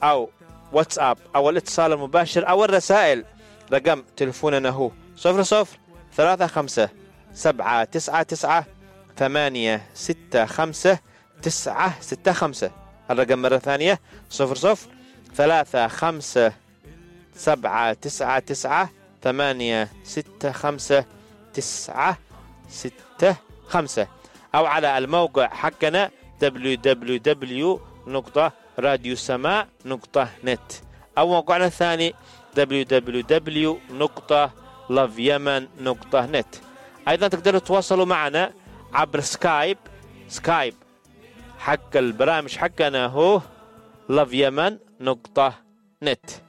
أو واتساب أو الاتصال المباشر أو الرسائل. رقم تلفوننا هو 00-359-795-865. الرقم مرة ثانية 00-359-795-965 أو على الموقع حقنا www.radiosama.net أو موقعنا الثاني www.loveyemen.net. أيضا تقدروا تتواصلوا معنا عبر سكايب حق البرامج حقنا هو loveyemen.net.